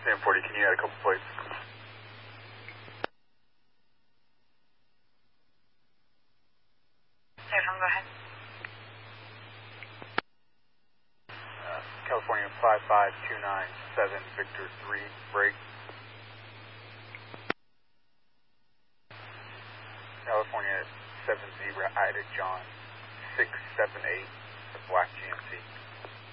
Sam 40, can you add a couple plates? Go ahead. California 55297, Victor 3, break. California 7 Zebra, Ida John 678, the black GMC.